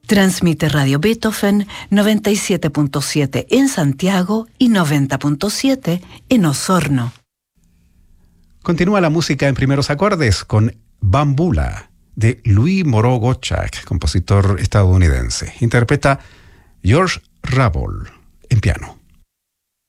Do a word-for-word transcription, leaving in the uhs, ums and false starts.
Transmite Radio Beethoven noventa y siete punto siete en Santiago y noventa punto siete en Osorno. Continúa la música en primeros acordes con Bambula, de Louis Moreau Gottschalk, compositor estadounidense. Interpreta George Rabel en piano.